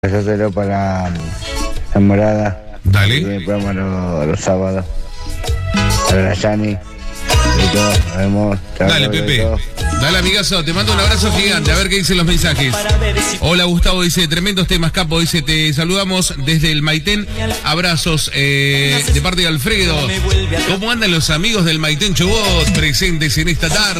Hacértelo para la morada. Dale. Y el programa los sábados. Para la Yani. Nos vemos. Chao, Dale, Pepe. Dale, amigazo, te mando un abrazo gigante. A ver qué dicen los mensajes. Hola, Gustavo, dice, tremendos temas, capo. Dice, te saludamos desde el Maitén. Abrazos de parte de Alfredo. ¿Cómo andan los amigos del Maitén Chubut presentes en esta tarde?